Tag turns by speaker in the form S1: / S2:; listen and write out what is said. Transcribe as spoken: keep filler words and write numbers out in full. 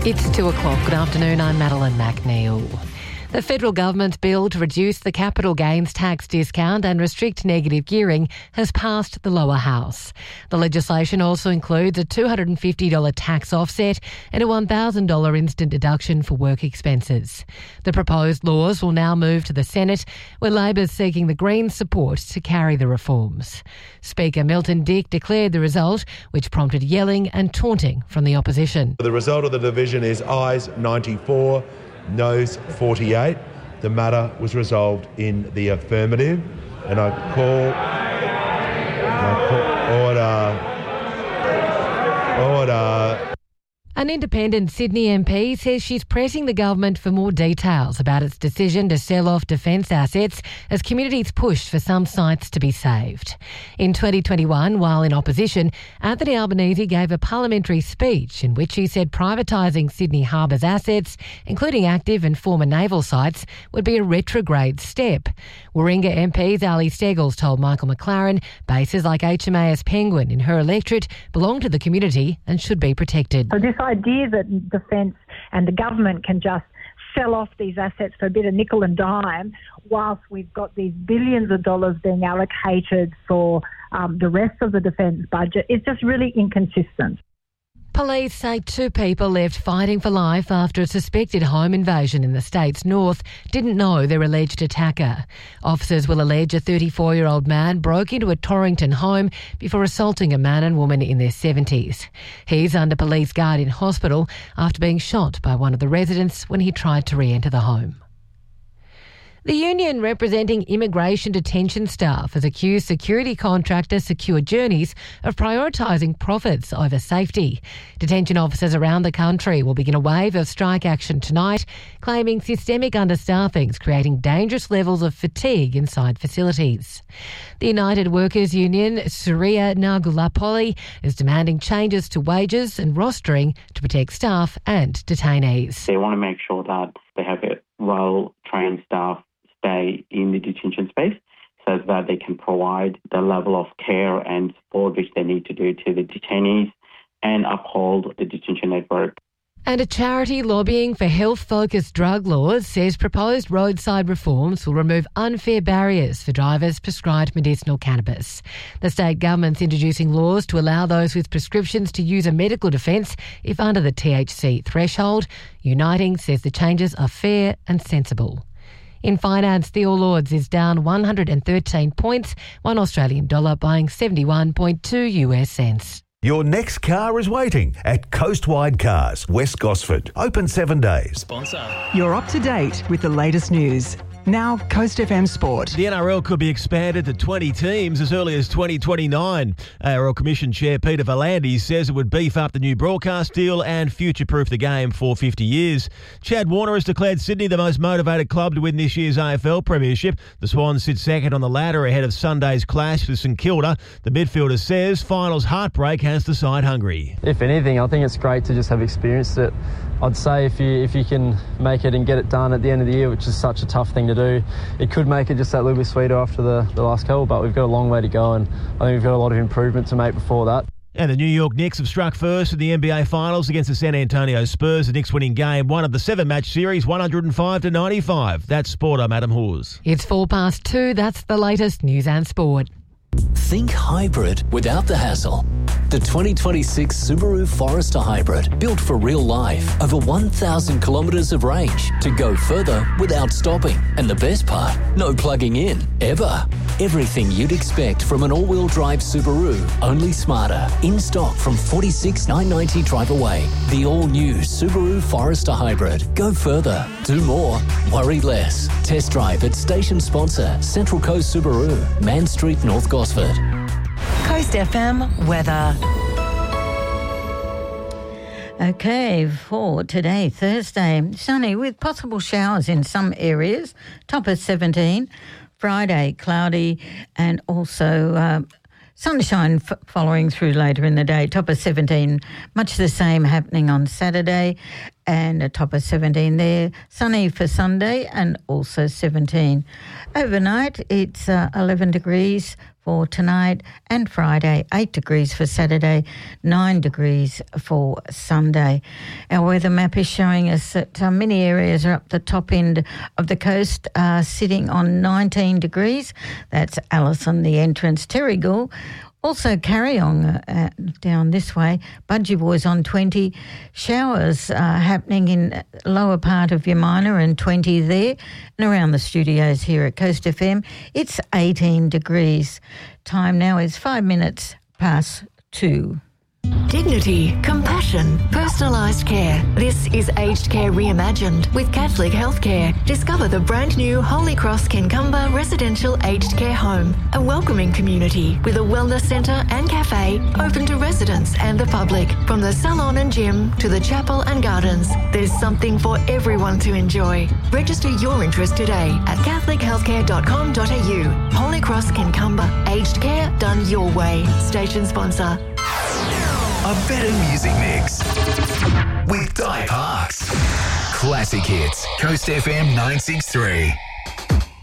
S1: It's two o'clock. Good afternoon, I'm Madeline McNeil. The federal government's bill to reduce the capital gains tax discount and restrict negative gearing has passed the lower house. The legislation also includes a two hundred fifty dollars tax offset and a one thousand dollars instant deduction for work expenses. The proposed laws will now move to the Senate, where Labor's seeking the Greens' support to carry the reforms. Speaker Milton Dick declared the result, which prompted yelling and taunting from the opposition.
S2: The result of the division is ayes ninety-four, noes forty-eight. The matter was resolved in the affirmative, and I call, I call order, order.
S1: An independent Sydney M P says she's pressing the government for more details about its decision to sell off defence assets as communities pushed for some sites to be saved. In twenty twenty-one, while in opposition, Anthony Albanese gave a parliamentary speech in which he said privatising Sydney Harbour's assets, including active and former naval sites, would be a retrograde step. Warringah M P Ali Steggles told Michael McLaren bases like H M A S Penguin in her electorate belong to the community and should be protected.
S3: So this idea that defence and the government can just sell off these assets for a bit of nickel and dime whilst we've got these billions of dollars being allocated for um, the rest of the defence budget is just really inconsistent.
S1: Police say two people left fighting for life after a suspected home invasion in the state's north didn't know their alleged attacker. Officers will allege a thirty-four-year-old man broke into a Torrington home before assaulting a man and woman in their seventies. He's under police guard in hospital after being shot by one of the residents when he tried to re-enter the home. The union representing immigration detention staff has accused security contractor Secure Journeys of prioritising profits over safety. Detention officers around the country will begin a wave of strike action tonight, claiming systemic understaffing is creating dangerous levels of fatigue inside facilities. The United Workers Union, Surya Nagulapalli, is demanding changes to wages and rostering to protect staff and detainees.
S4: They want to make sure that they have a well-trained staff stay in the detention space so that they can provide the level of care and support which they need to do to the detainees and uphold the detention network.
S1: And a charity lobbying for health-focused drug laws says proposed roadside reforms will remove unfair barriers for drivers prescribed medicinal cannabis. The state government's introducing laws to allow those with prescriptions to use a medical defence if under the T H C threshold. Uniting says the changes are fair and sensible. In finance, the All Ords is down one hundred thirteen points, one Australian dollar buying seventy-one point two U S cents.
S5: Your next car is waiting at Coastwide Cars, West Gosford. Open seven days.
S6: Sponsor.
S7: You're up to date with the latest news. Now, Coast F M Sport.
S6: The N R L could be expanded to twenty teams as early as twenty twenty-nine. A R L Commission Chair Peter V'landys says it would beef up the new broadcast deal and future-proof the game for fifty years. Chad Warner has declared Sydney the most motivated club to win this year's A F L Premiership. The Swans sit second on the ladder ahead of Sunday's clash with St Kilda. The midfielder says finals heartbreak has the side hungry.
S8: If anything, I think it's great to just have experienced it. I'd say if you if you can make it and get it done at the end of the year, which is such a tough thing to do, it could make it just that little bit sweeter after the, the last couple, but we've got a long way to go and I think we've got a lot of improvement to make before that.
S6: And the New York Knicks have struck first in the N B A Finals against the San Antonio Spurs. The Knicks winning game one of the seven-match series, one hundred five to ninety-five. That's Sport. I'm Adam Hawes.
S1: It's four past two. That's the latest news and sport.
S9: Think hybrid without the hassle. The twenty twenty-six Subaru Forester Hybrid, built for real life. Over one thousand kilometres of range to go further without stopping. And the best part, no plugging in, ever. Everything you'd expect from an all-wheel drive Subaru, only smarter. In stock from forty-six thousand nine hundred ninety drive away. The all-new Subaru Forester Hybrid. Go further, do more, worry less. Test drive at station sponsor Central Coast Subaru, Man Street, North Gosford.
S10: Coast F M weather. Okay, for today, Thursday, sunny with possible showers in some areas, top of seventeen. Friday, cloudy and also uh, sunshine f- following through later in the day, top of seventeen. Much the same happening on Saturday. and a top of seventeen there. Sunny for Sunday and also seventeen. Overnight, it's uh, eleven degrees for tonight and Friday, eight degrees for Saturday, nine degrees for Sunday. Our weather map is showing us that uh, many areas are up the top end of the coast, uh, sitting on nineteen degrees. That's Alice on the entrance. Terrigal. Also, Carryong uh, down this way, Budgie Boys on twenty. Showers uh, happening in lower part of Yamina and twenty there. And around the studios here at Coast F M, it's eighteen degrees. Time now is five minutes past two.
S11: Dignity, compassion, personalised care. This is Aged Care Reimagined with Catholic Healthcare. Discover the brand new Holy Cross Kincumber Residential Aged Care Home, a welcoming community with a wellness centre and cafe open to residents and the public. From the salon and gym to the chapel and gardens, there's something for everyone to enjoy. Register your interest today at catholic healthcare dot com dot a u. Holy Cross Kincumber Aged Care, done your way. Station sponsor.
S12: A better music mix with Di Parks. Classic hits. Coast F M nine six three.